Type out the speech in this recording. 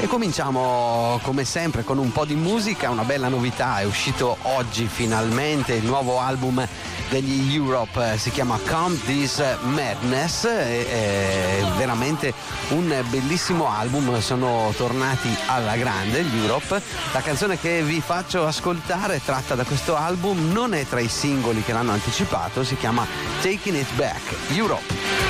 E cominciamo come sempre con un po' di musica, una bella novità, è uscito oggi finalmente il nuovo album degli Europe, si chiama Calm This Madness, è veramente un bellissimo album, sono tornati alla grande gli Europe. La canzone che vi faccio ascoltare tratta da questo album, non è tra i singoli che l'hanno anticipato, si chiama Taking It Back, Europe.